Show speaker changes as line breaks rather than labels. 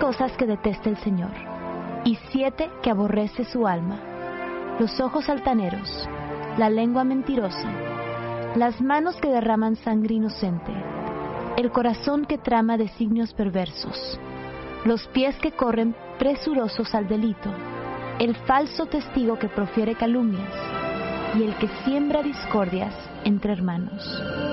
cosas que detesta el Señor, y 7 que aborrece su alma: los ojos altaneros, la lengua mentirosa, las manos que derraman sangre inocente, el corazón que trama designios perversos, los pies que corren presurosos al delito, el falso testigo que profiere calumnias, y el que siembra discordias entre hermanos.